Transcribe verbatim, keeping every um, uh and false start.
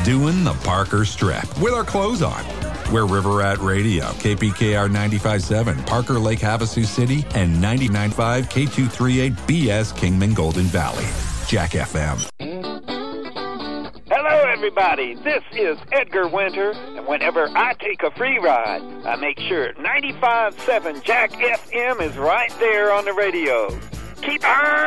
doing the Parker Strip with our clothes on. We're River Rat Radio, K P K R ninety-five point seven, Parker Lake, Havasu City, and ninety-nine point five K two thirty-eight B S Kingman Golden Valley. Jack F M. Hello, everybody. This is Edgar Winter, and whenever I take a free ride, I make sure ninety-five point seven Jack F M is right there on the radio. Keep on